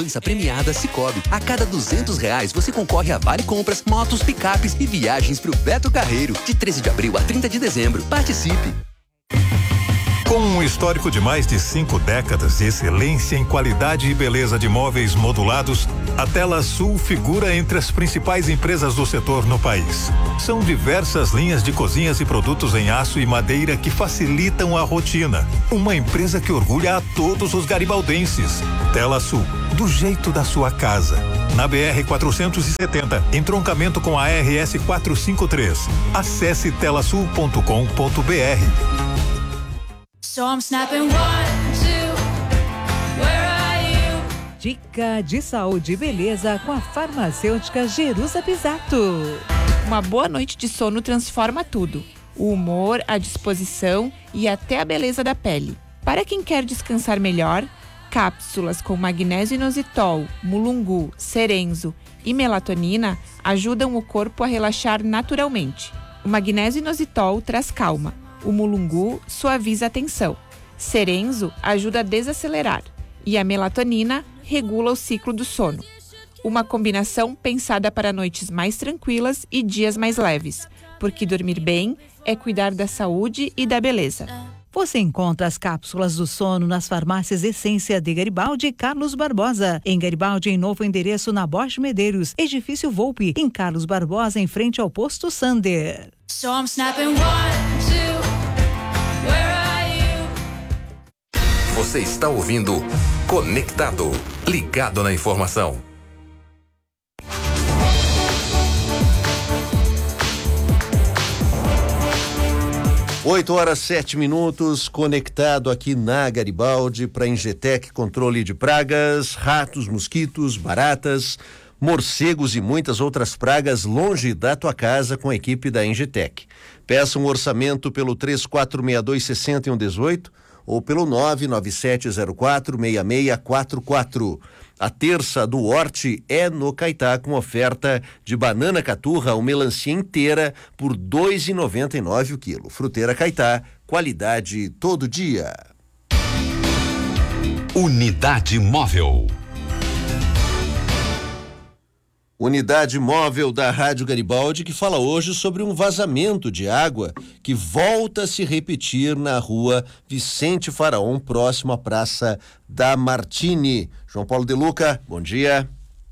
Premiada Sicoob. A cada R$200 você concorre a vale compras, motos, picapes e viagens pro Beto Carreiro. De 13 de abril a 30 de dezembro. Participe! Com um histórico de mais de 5 décadas de excelência em qualidade e beleza de móveis modulados, a Tela Sul figura entre as principais empresas do setor no país. São diversas linhas de cozinhas e produtos em aço e madeira que facilitam a rotina. Uma empresa que orgulha a todos os garibaldenses. Tela Sul, do jeito da sua casa. Na BR 470, entroncamento com a RS 453. Acesse telasul.com.br. So I'm snapping 1, 2, where are you? Dica de saúde e beleza com a farmacêutica Jerusa Pisato. Uma boa noite de sono transforma tudo. O humor, a disposição e até a beleza da pele. Para quem quer descansar melhor, cápsulas com magnésio inositol, mulungu, cerenzo e melatonina ajudam o corpo a relaxar naturalmente. O magnésio inositol traz calma. O mulungu suaviza a tensão. Cerenzo ajuda a desacelerar. E a melatonina regula o ciclo do sono. Uma combinação pensada para noites mais tranquilas e dias mais leves. Porque dormir bem é cuidar da saúde e da beleza. Você encontra as cápsulas do sono nas farmácias Essência de Garibaldi e Carlos Barbosa. Em Garibaldi, em novo endereço na Bosch Medeiros, Edifício Volpe. Em Carlos Barbosa, em frente ao posto Sander. So I'm snapping 1, 2, where are you? Você está ouvindo Conectado, ligado na informação. 8h07, conectado aqui na Garibaldi para Ingetec Controle de Pragas, ratos, mosquitos, baratas, morcegos e muitas outras pragas longe da tua casa com a equipe da Ingetec. Peça um orçamento pelo 3462-6118 ou pelo 99704-6644. A terça do Horte é no Caetá com oferta de banana caturra ou melancia inteira por R$ 2,99 o quilo. Fruteira Caetá, qualidade todo dia. Unidade Móvel. Unidade móvel da Rádio Garibaldi que fala hoje sobre um vazamento de água que volta a se repetir na rua Vicente Faraon, próximo à Praça da Martini. João Paulo De Luca, bom dia.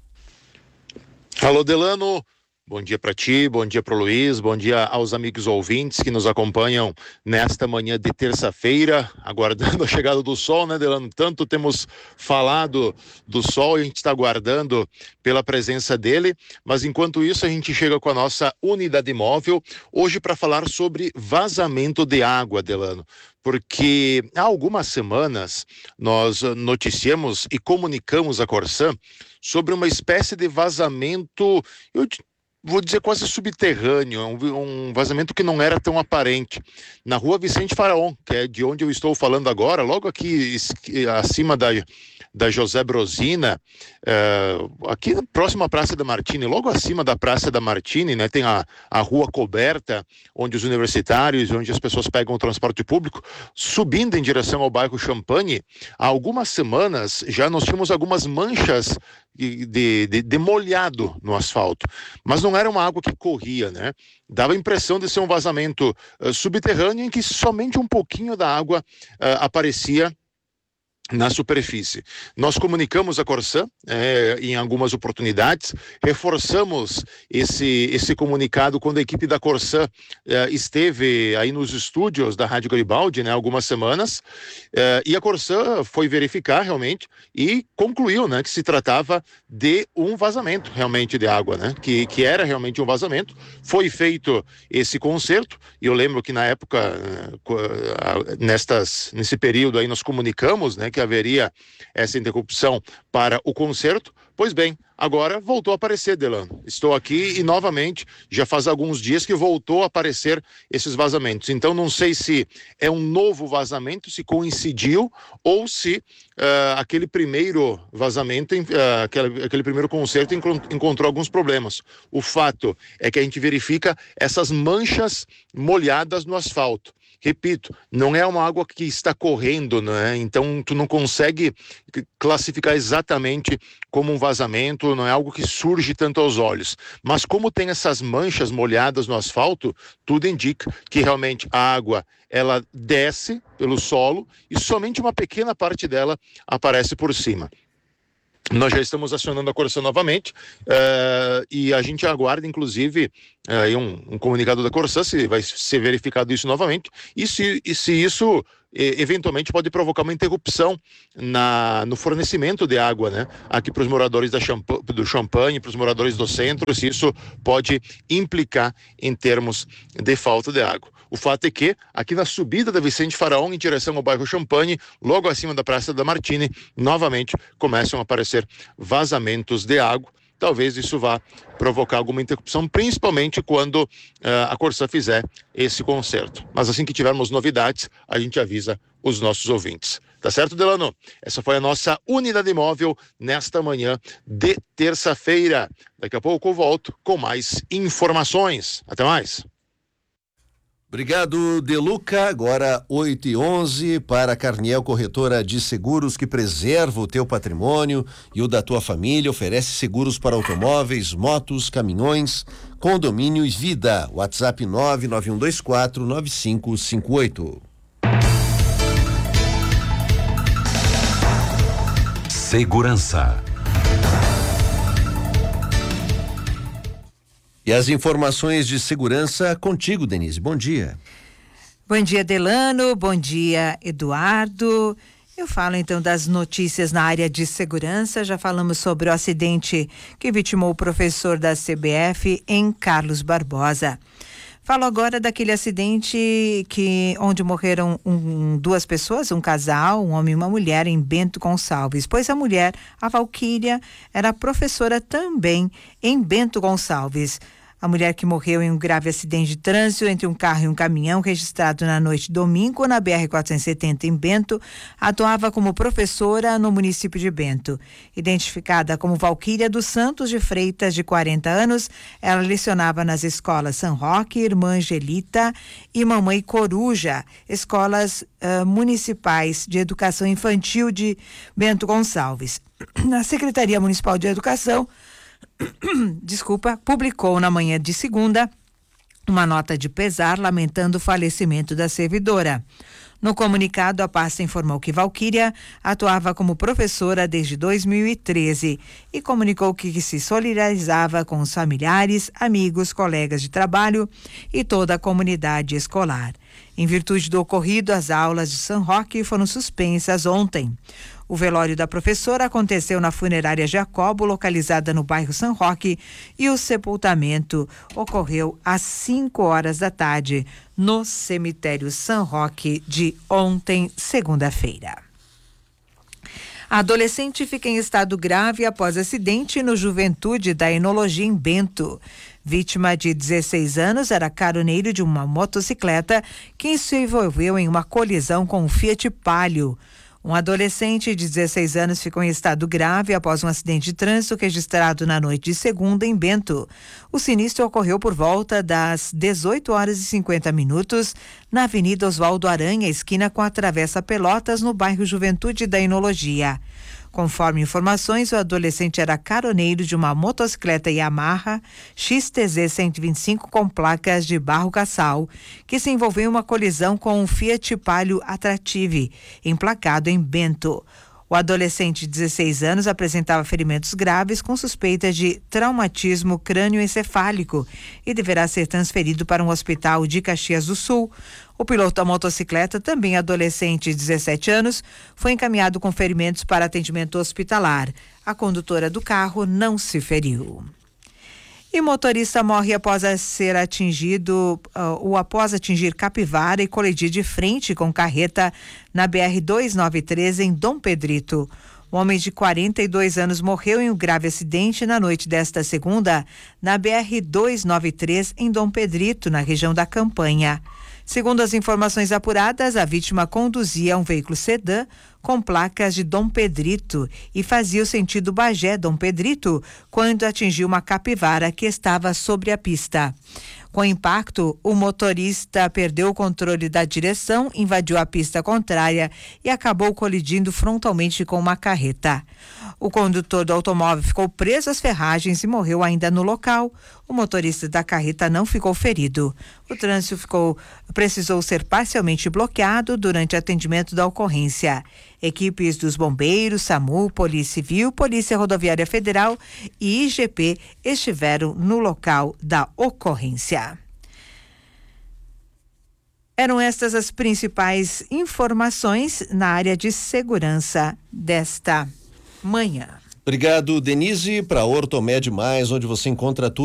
Alô, Delano. Bom dia para ti, bom dia para o Luiz, bom dia aos amigos ouvintes que nos acompanham nesta manhã de terça-feira, aguardando a chegada do sol, né, Delano? Tanto temos falado do sol e a gente está aguardando pela presença dele, mas enquanto isso a gente chega com a nossa unidade móvel, hoje para falar sobre vazamento de água, Delano. Porque há algumas semanas nós noticiamos e comunicamos à Corsã sobre uma espécie de vazamento, vou dizer quase subterrâneo, um vazamento que não era tão aparente, na rua Vicente Faraon, que é de onde eu estou falando agora, logo aqui acima da José Brosina, aqui próximo à Praça da Martini, logo acima da Praça da Martini, né, tem a rua coberta, onde os universitários, onde as pessoas pegam o transporte público, subindo em direção ao bairro Champagne. Há algumas semanas já nós tínhamos algumas manchas de molhado no asfalto, mas não era uma água que corria, né? Dava a impressão de ser um vazamento subterrâneo em que somente um pouquinho da água aparecia na superfície. Nós comunicamos a Corsã em algumas oportunidades, reforçamos esse comunicado quando a equipe da Corsã esteve aí nos estúdios da Rádio Garibaldi, né, algumas semanas, e a Corsã foi verificar realmente e concluiu, né, que se tratava de um vazamento realmente de água, né, que era realmente um vazamento. Foi feito esse conserto, e eu lembro que na época, nesse período aí nós comunicamos, né, que haveria essa interrupção para o conserto. Pois bem, agora voltou a aparecer, Delano. Estou aqui e novamente, já faz alguns dias que voltou a aparecer esses vazamentos. Então não sei se é um novo vazamento, se coincidiu, ou se aquele primeiro vazamento, aquele primeiro conserto encontrou alguns problemas. O fato é que a gente verifica essas manchas molhadas no asfalto. repito, não é uma água que está correndo, né? Então tu não consegue classificar exatamente como um vazamento, não é algo que surge tanto aos olhos. Mas como tem essas manchas molhadas no asfalto, tudo indica que realmente a água ela desce pelo solo e somente uma pequena parte dela aparece por cima. Nós já estamos acionando a Corsã novamente e a gente aguarda, inclusive, um comunicado da Corsã, se vai ser verificado isso novamente, e se isso eventualmente pode provocar uma interrupção no fornecimento de água, né? Aqui para os moradores do Champanhe, para os moradores do centro, se isso pode implicar em termos de falta de água. O fato é que, aqui na subida da Vicente Faraon, em direção ao bairro Champanhe, logo acima da Praça da Martini, novamente começam a aparecer vazamentos de água. Talvez isso vá provocar alguma interrupção, principalmente quando a Corsã fizer esse conserto. Mas assim que tivermos novidades, a gente avisa os nossos ouvintes. Tá certo, Delano? Essa foi a nossa unidade móvel nesta manhã de terça-feira. Daqui a pouco eu volto com mais informações. Até mais. Obrigado, Deluca. Agora 8h11 para a Carniel Corretora de Seguros, que preserva o teu patrimônio e o da tua família. Oferece seguros para automóveis, motos, caminhões, condomínios, vida. WhatsApp 991249558. Segurança. E as informações de segurança contigo, Denise. Bom dia. Bom dia, Delano. Bom dia, Eduardo. Eu falo então das notícias na área de segurança. Já falamos sobre o acidente que vitimou o professor da CBF em Carlos Barbosa. Falo agora daquele acidente onde morreram duas pessoas, um casal, um homem e uma mulher, em Bento Gonçalves, pois a mulher, a Valquíria, era professora também em Bento Gonçalves. A mulher que morreu em um grave acidente de trânsito entre um carro e um caminhão, registrado na noite de domingo na BR-470 em Bento, atuava como professora no município de Bento. Identificada como Valquíria dos Santos de Freitas, de 40 anos, ela lecionava nas escolas São Roque, Irmã Angelita e Mamãe Coruja, escolas municipais de educação infantil de Bento Gonçalves. Na Secretaria Municipal de Educação, publicou na manhã de segunda uma nota de pesar lamentando o falecimento da servidora. No comunicado, a pasta informou que Valquíria atuava como professora desde 2013 e comunicou que se solidarizava com os familiares, amigos, colegas de trabalho e toda a comunidade escolar. Em virtude do ocorrido, as aulas de São Roque foram suspensas ontem. O velório da professora aconteceu na funerária Jacobo, localizada no bairro São Roque, e o sepultamento ocorreu às 5h da tarde no cemitério São Roque de ontem, segunda-feira. A adolescente fica em estado grave após acidente no Juventude da Enologia em Bento. Vítima de 16 anos, era caroneiro de uma motocicleta que se envolveu em uma colisão com um Fiat Palio. Um adolescente de 16 anos ficou em estado grave após um acidente de trânsito registrado na noite de segunda em Bento. O sinistro ocorreu por volta das 18h50 na Avenida Oswaldo Aranha, esquina com a Travessa Pelotas, no bairro Juventude da Enologia. Conforme informações, o adolescente era caroneiro de uma motocicleta Yamaha XTZ 125 com placas de Barro Cassal, que se envolveu em uma colisão com um Fiat Palio Attractive, emplacado em Bento. O adolescente de 16 anos apresentava ferimentos graves com suspeita de traumatismo crânioencefálico e deverá ser transferido para um hospital de Caxias do Sul. O piloto da motocicleta, também adolescente de 17 anos, foi encaminhado com ferimentos para atendimento hospitalar. A condutora do carro não se feriu. E motorista morre após ser atingido após atingir capivara e colidir de frente com carreta na BR-293 em Dom Pedrito. Um homem de 42 anos morreu em um grave acidente na noite desta segunda na BR-293 em Dom Pedrito, na região da Campanha. Segundo as informações apuradas, a vítima conduzia um veículo sedã com placas de Dom Pedrito e fazia o sentido Bagé-Dom Pedrito quando atingiu uma capivara que estava sobre a pista. Com o impacto, o motorista perdeu o controle da direção, invadiu a pista contrária e acabou colidindo frontalmente com uma carreta. O condutor do automóvel ficou preso às ferragens e morreu ainda no local. O motorista da carreta não ficou ferido. O trânsito precisou ser parcialmente bloqueado durante o atendimento da ocorrência. Equipes dos bombeiros, SAMU, Polícia Civil, Polícia Rodoviária Federal e IGP estiveram no local da ocorrência. Eram estas as principais informações na área de segurança desta manhã. Obrigado, Denise, para Ortomed Mais, onde você encontra tudo